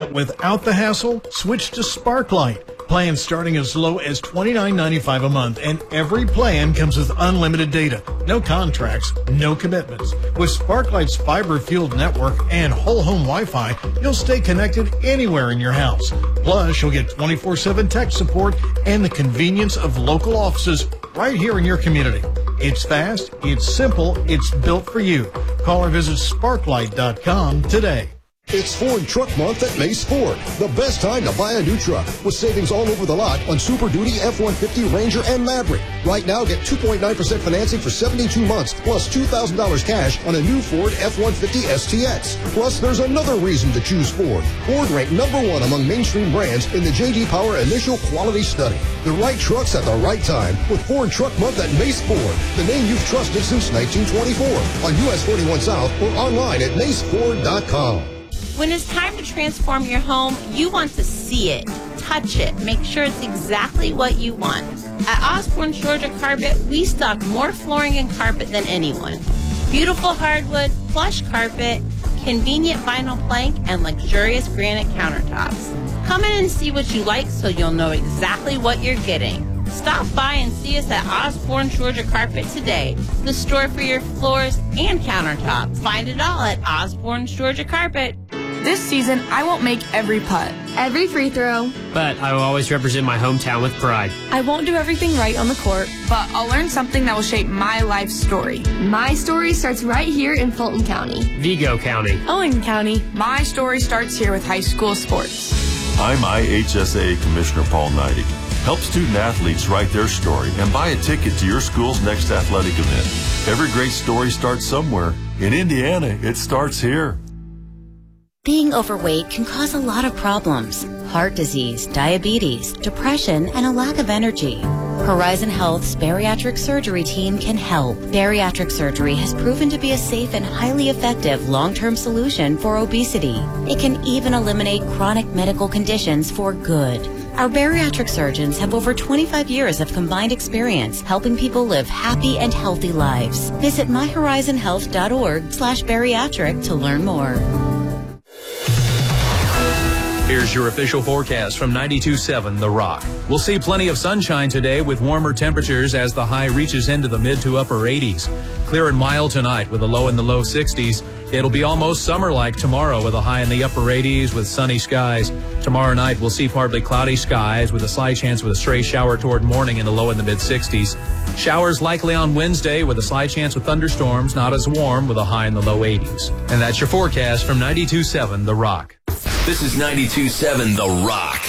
Without the hassle, switch to Sparklight. Plans starting as low as $29.95 a month, and every plan comes with unlimited data. No contracts, no commitments. With Sparklight's fiber-fueled network and whole home Wi-Fi, you'll stay connected anywhere in your house. Plus, you'll get 24/7 tech support and the convenience of local offices right here in your community. It's fast, it's simple, it's built for you. Call or visit sparklight.com today. It's Ford Truck Month at Mace Ford. The best time to buy a new truck with savings all over the lot on Super Duty, F-150, Ranger, and Maverick. Right now, get 2.9% financing for 72 months plus $2,000 cash on a new Ford F-150 STX. Plus, there's another reason to choose Ford. Ford ranked #1 among mainstream brands in the J.D. Power Initial Quality Study. The right trucks at the right time with Ford Truck Month at Mace Ford, the name you've trusted since 1924. On US 41 South or online at maceford.com. When it's time to transform your home, you want to see it, touch it, make sure it's exactly what you want. At Osborne Georgia Carpet, we stock more flooring and carpet than anyone. Beautiful hardwood, plush carpet, convenient vinyl plank, and luxurious granite countertops. Come in and see what you like so you'll know exactly what you're getting. Stop by and see us at Osborne Georgia Carpet today, the store for your floors and countertops. Find it all at Osborne Georgia Carpet. This season, I won't make every putt, every free throw, but I will always represent my hometown with pride. I won't do everything right on the court, but I'll learn something that will shape my life story. My story starts right here in Fulton County, Vigo County, Owen County. My story starts here with high school sports. I'm IHSA Commissioner Paul Neidig. Help student athletes write their story and buy a ticket to your school's next athletic event. Every great story starts somewhere. In Indiana, it starts here. Being overweight can cause a lot of problems. Heart disease, diabetes, depression, and a lack of energy. Horizon Health's bariatric surgery team can help. Bariatric surgery has proven to be a safe and highly effective long-term solution for obesity. It can even eliminate chronic medical conditions for good. Our bariatric surgeons have over 25 years of combined experience helping people live happy and healthy lives. Visit myhorizonhealth.org/bariatric to learn more. Here's your official forecast from 92.7 The Rock. We'll see plenty of sunshine today with warmer temperatures as the high reaches into the mid to upper 80s. Clear and mild tonight with a low in the low 60s. It'll be almost summer-like tomorrow with a high in the upper 80s with sunny skies. Tomorrow night we'll see partly cloudy skies with a slight chance of a stray shower toward morning and a low in the mid 60s. Showers likely on Wednesday with a slight chance of thunderstorms, not as warm with a high in the low 80s. And that's your forecast from 92.7 The Rock. This is 92.7 The Rock.